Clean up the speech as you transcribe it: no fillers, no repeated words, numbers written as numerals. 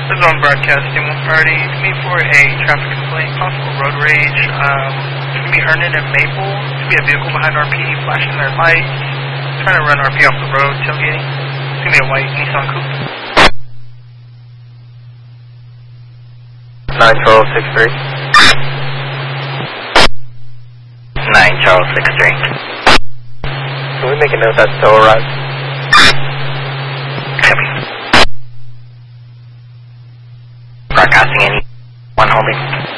This is on broadcasting 1 party. It's me for a traffic complaint, possible road rage. It's going to be Hernan and Maple. It's going to be a vehicle behind RP, flashing their lights, trying to run RP off the road, tailgating. It's going to be a white Nissan Coupe. 9 Charles 63. 9 Charles 63. Can we make a note that's tow arrived? Copy. Broadcasting any one holding.